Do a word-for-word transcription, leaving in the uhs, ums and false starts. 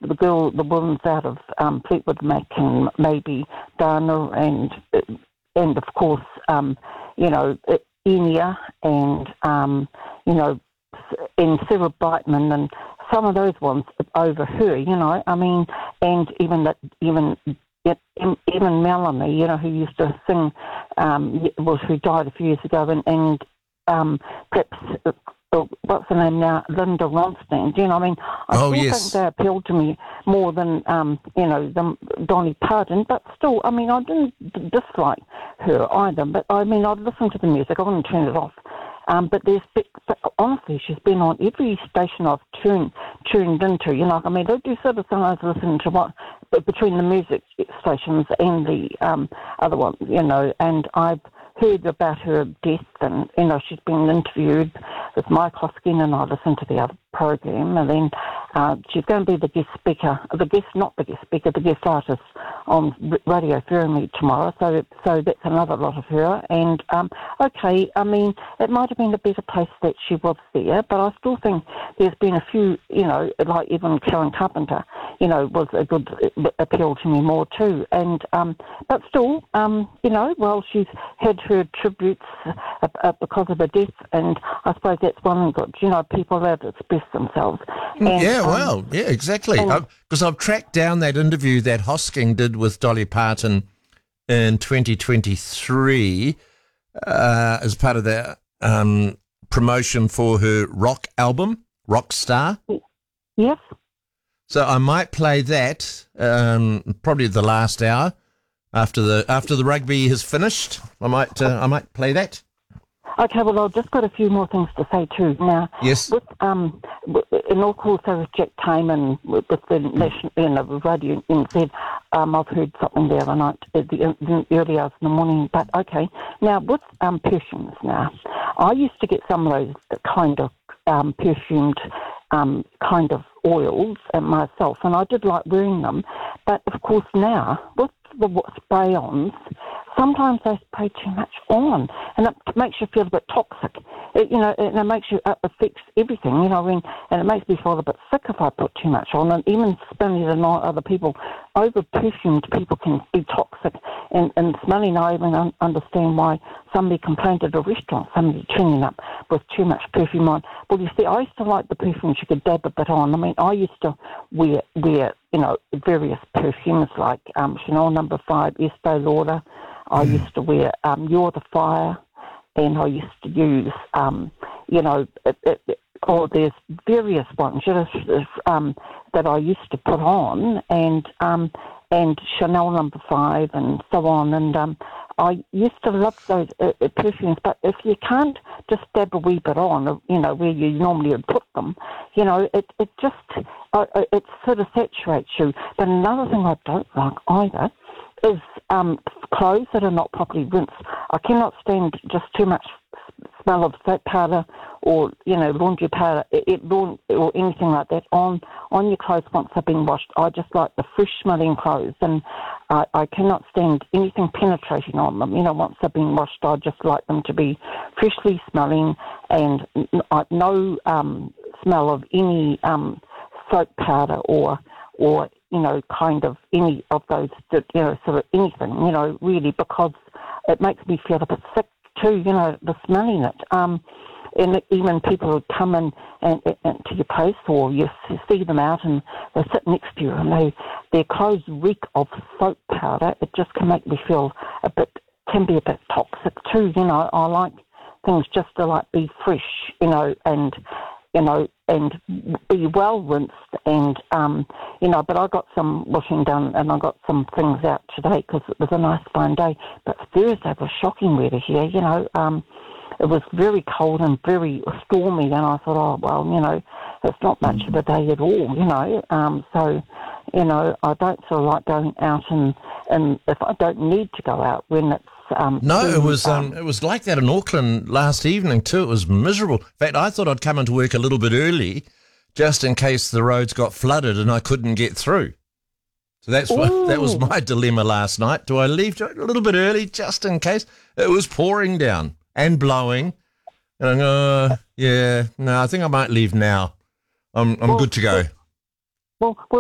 the girl, the woman's out of um, Fleetwood Mac and maybe Dana and and of course, um, you know, Enya and um, you know, and Sarah Brightman and some of those ones over her. You know, I mean, and even that, even. Even Melanie, you know, who used to sing, um, well, who died a few years ago, and, and um, perhaps, uh, what's her name now, Linda Ronstein. Do you know, I mean, I oh, still yes. think they appealed to me more than, um, you know, than Dolly Parton, but still, I mean, I didn't dislike her either, but I mean, I'd listen to the music, I wouldn't turn it off. Um, but there's, but honestly, she's been on every station I've tuned tuned into. You know, I mean, I do sort of sometimes listen to what between the music stations and the um, other ones. You know, and I've heard about her death, and you know, she's been interviewed with Mike Hoskin, and I listened to the other program, and then uh, she's going to be the guest speaker, the guest, not the guest speaker, the guest artist on Radio Fairmead tomorrow. So, so that's another lot of her. And um, okay, I mean, it might have been a better place that she was there, but I still think there's been a few, you know, like even Karen Carpenter, you know, was a good appeal to me more too. And um, but still, um, you know, well, she's had her tributes uh, uh, because of her death, and I suppose that's one good. You know, people that express themselves. And, yeah, um, well, yeah, exactly. Because I've tracked down that interview that Hosking did with Dolly Parton in twenty twenty-three uh, as part of the um, promotion for her rock album, Rockstar. Yes. So I might play that um, probably the last hour after the after the rugby has finished. I might uh, I might play that. Okay, well, I've just got a few more things to say too. Now, yes, with um, and also with Jack Tayman with, with the national, you know, radio N Z, um, I've heard something the other night, uh, the, the early hours in the morning. But okay, now with um perfumes, now I used to get some of those kind of um perfumed um kind of oils myself, and I did like wearing them. But of course now with the spray-ons, sometimes they spray too much on, and it makes you feel a bit toxic. It, you know, and it makes you it affects everything. You know, I mean, and it makes me feel a bit sick if I put too much on. And even smelling it on other people, over perfumed people can be toxic and, and smelling. I even un- understand why somebody complained at a restaurant, somebody turning up with too much perfume on. Well, you see, I used to like the perfumes you could dab a bit on. I mean, I used to wear wear you know various perfumes like um, Chanel Number Five, Estee Lauder. I used to wear um, You're the Fire, and I used to use, um, you know, it, it, it, oh, there's various ones you know, um, that I used to put on, and um, and Chanel Number Five, and so on. And um, I used to love those uh, perfumes, but if you can't just dab a wee bit on, you know, where you normally would put them, you know, it it just uh, it sort of saturates you. But another thing I don't like either is um, clothes that are not properly rinsed. I cannot stand just too much smell of soap powder or, you know, laundry powder it, it, or anything like that on, on your clothes once they've been washed. I just like the fresh smelling clothes, and I, I cannot stand anything penetrating on them. You know, once they've been washed, I just like them to be freshly smelling and no um, smell of any um, soap powder or or you know, kind of any of those, you know, sort of anything, you know, really, because it makes me feel a bit sick too, you know, the smelling it. Um, and even people would come in and, and, and to your place, or you see them out and they sit next to you and they their clothes reek of soap powder. It just can make me feel a bit, can be a bit toxic too, you know. I like things just to like be fresh, you know, and you know, and be well rinsed, and um, you know. But I got some washing done, and I got some things out today because it was a nice fine day. But Thursday was shocking weather here, you know. Um, it was very cold and very stormy, and I thought, oh well, you know, it's not much of a day at all, you know. Um, so, you know, I don't sort of like going out, and and if I don't need to go out when it's Um, no, too, it was um, um, it was like that in Auckland last evening too. It was miserable. In fact, I thought I'd come into work a little bit early, just in case the roads got flooded and I couldn't get through. So that's what, that was my dilemma last night. Do I leave a little bit early just in case? It was pouring down and blowing, and I go, uh, yeah, no, I think I might leave now. I'm I'm well, good to go. Well, well,